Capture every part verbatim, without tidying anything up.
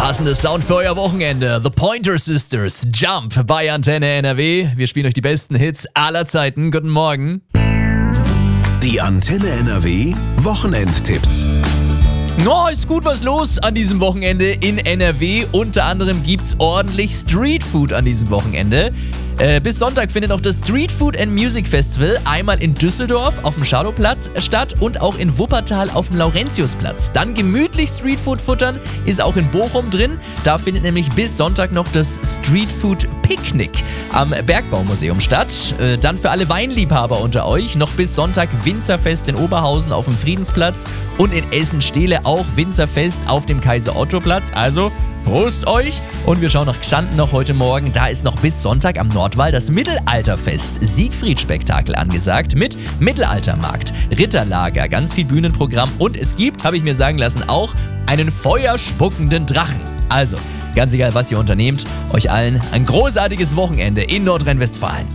passende Sound für euer Wochenende. The Pointer Sisters, Jump bei Antenne N R W. Wir spielen euch die besten Hits aller Zeiten. Guten Morgen. Die Antenne N R W Wochenendtipps. Oh, ist gut was los an diesem Wochenende in N R W. Unter anderem gibt's ordentlich Streetfood an diesem Wochenende. Äh, bis Sonntag findet auch das Street Food and Music Festival einmal in Düsseldorf auf dem Schadowplatz statt und auch in Wuppertal auf dem Laurentiusplatz. Dann gemütlich Streetfood futtern ist auch in Bochum drin. Da findet nämlich bis Sonntag noch das Streetfood Picknick am Bergbaumuseum statt. Äh, dann für alle Weinliebhaber unter euch noch bis Sonntag Winzerfest in Oberhausen auf dem Friedensplatz und in Essen-Stehle auch Winzerfest auf dem Kaiser-Otto-Platz. Also Prost euch! Und wir schauen nach Xanten noch heute Morgen. Da ist noch bis Sonntag am Nordwall das Mittelalterfest Siegfried-Spektakel angesagt mit Mittelaltermarkt, Ritterlager, ganz viel Bühnenprogramm und es gibt, habe ich mir sagen lassen, auch einen feuerspuckenden Drachen. Also, ganz egal, was ihr unternehmt, euch allen ein großartiges Wochenende in Nordrhein-Westfalen.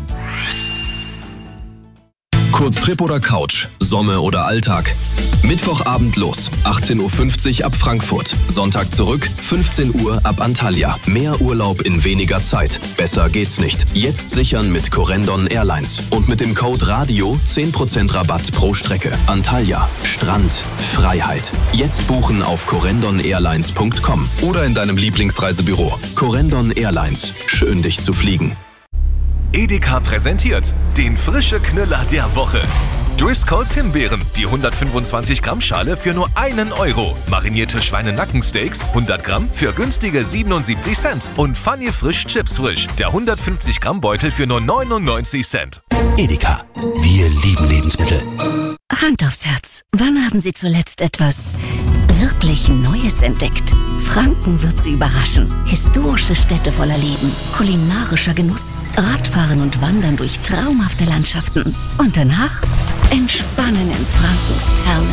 Kurztrip oder Couch, Sommer oder Alltag. Mittwochabend los, achtzehn Uhr fünfzig ab Frankfurt. Sonntag zurück, fünfzehn Uhr ab Antalya. Mehr Urlaub in weniger Zeit. Besser geht's nicht. Jetzt sichern mit Corendon Airlines. Und mit dem Code RADIO zehn Prozent Rabatt pro Strecke. Antalya, Strand, Freiheit. Jetzt buchen auf corendon airlines punkt com oder in deinem Lieblingsreisebüro. Corendon Airlines. Schön, dich zu fliegen. Edeka präsentiert den frische Knüller der Woche. Driscolls Himbeeren, die hundertfünfundzwanzig Gramm Schale für nur einen Euro. Marinierte Schweinenackensteaks, hundert Gramm für günstige siebenundsiebzig Cent. Und Funny Frisch Chips Frisch, der hundertfünfzig Gramm Beutel für nur neunundneunzig Cent. Edeka, wir lieben Lebensmittel. Hand aufs Herz. Wann haben Sie zuletzt etwas wirklich Neues entdeckt? Franken wird Sie überraschen. Historische Städte voller Leben, kulinarischer Genuss, Radfahren und Wandern durch traumhafte Landschaften. Und danach entspannen in Frankens Thermen.